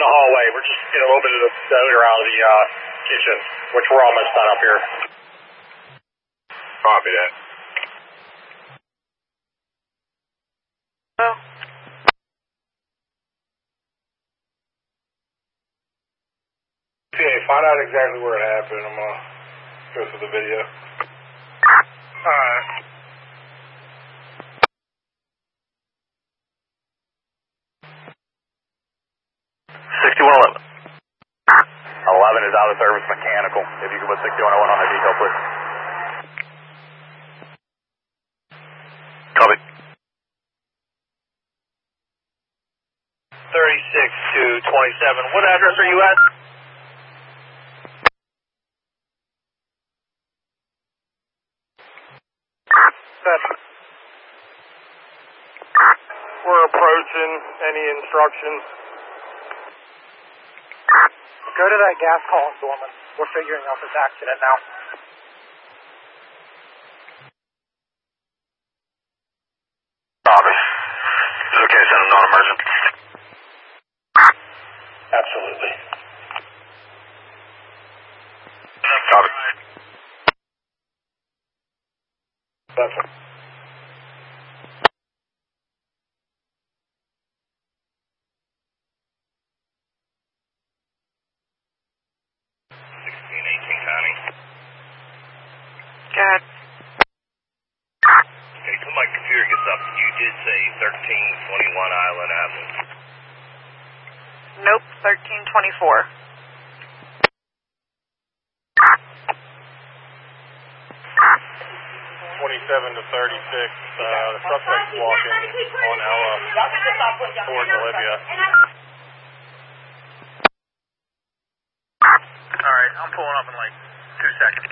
the hallway. We're just getting a little bit of the odor out of the kitchen, which we're almost done up here. Copy that. Oh. Okay, find out exactly where it happened. I'm going to go through the video. Alright. 6111. 11 is out of service mechanical. If you could put 6101 on the detail, please. Copy. 36 to 27. What address are you at? We're approaching. Any instructions? Go to that gas column, Dorman. We're figuring out this accident now. Copy. Is it okay to send him non-emergent? Absolutely. Copy. That's it. Go ahead. Okay, so my computer gets up. You did say 1321 Island Avenue. Nope, 1324. 27 to 36. The suspect's walking on Ella towards Olivia. Alright, I'm pulling up in like 2 seconds.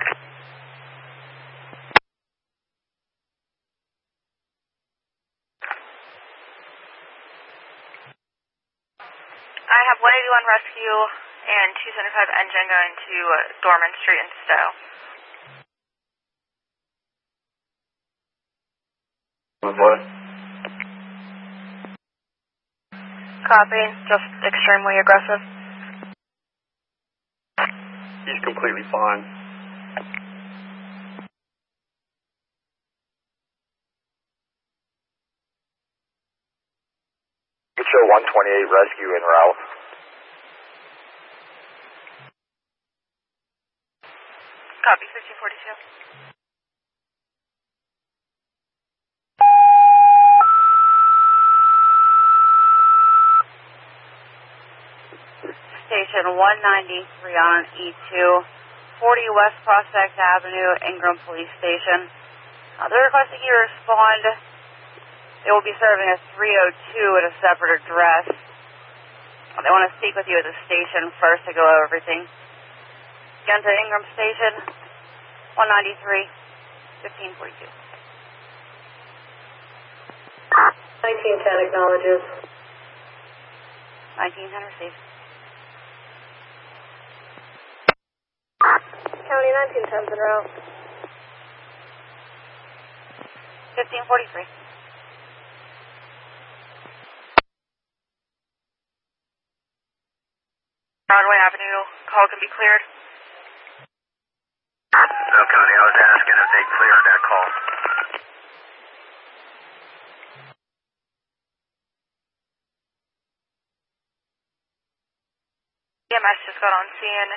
I have 181 Rescue and 275 engine going to Dorman Street in Stowe. What? Copy, just extremely aggressive. He's completely fine. Get your 128 rescue en route. Copy, 1542. Station 193 on E2, 40 West Prospect Avenue, Ingram Police Station. They're requesting you respond. They will be serving a 302 at a separate address. They want to speak with you at the station first to go over everything. Again to Ingram Station, 193, 1542. 1910 acknowledges. 1910 received. County 1910's en route. 1543. Broadway Avenue, call can be cleared. No, Connie, I was asking if they cleared that call. EMS just got on scene.